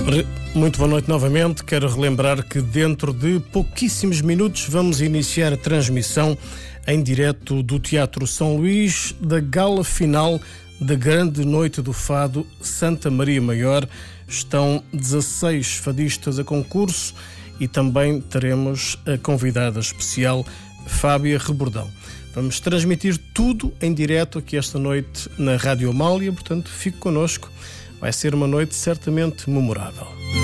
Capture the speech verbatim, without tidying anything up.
Muito boa noite novamente. Quero relembrar que dentro de pouquíssimos minutos vamos iniciar a transmissão em direto do Teatro São Luís da gala final da Grande Noite do Fado Santa Maria Maior. Estão dezasseis fadistas a concurso e também teremos a convidada especial Fábia Rebordão. Vamos transmitir tudo em direto aqui esta noite na Rádio Amália, portanto fique connosco. Vai ser uma noite certamente memorável.